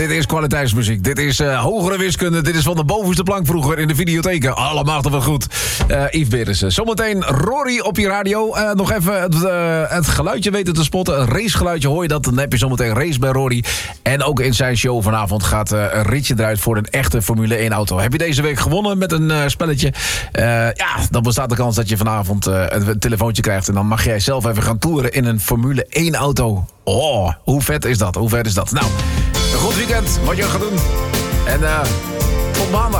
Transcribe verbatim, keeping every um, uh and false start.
Dit is kwaliteitsmuziek. Dit is uh, hogere wiskunde. Dit is van de bovenste plank vroeger in de videotheken. Allemaal toch wel goed. Uh, Yves Berensen. Zometeen Rory op je radio. Uh, nog even het, uh, het geluidje weten te spotten. Een racegeluidje, hoor je dat? Dan heb je zometeen race bij Rory. En ook in zijn show vanavond gaat uh, een ritje eruit voor een echte Formule één auto. Heb je deze week gewonnen met een uh, spelletje? Uh, ja, dan bestaat de kans dat je vanavond uh, een telefoontje krijgt. En dan mag jij zelf even gaan toeren in een Formule één auto. Oh, hoe vet is dat? Hoe vet is dat? Nou, een goed weekend wat je gaat doen. En uh, tot maandag.